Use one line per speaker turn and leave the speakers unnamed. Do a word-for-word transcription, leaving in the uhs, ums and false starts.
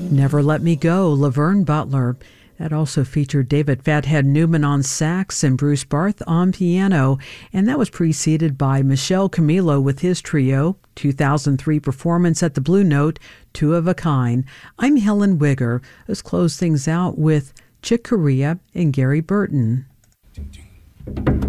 Never Let Me Go, Laverne Butler. That also featured David Fathead Newman on sax and Bruce Barth on piano, and that was preceded by Michel Camilo with his trio, two thousand three performance at the Blue Note, Two of a Kind. I'm Helen Wigger. Let's close things out with Chick Corea and Gary Burton.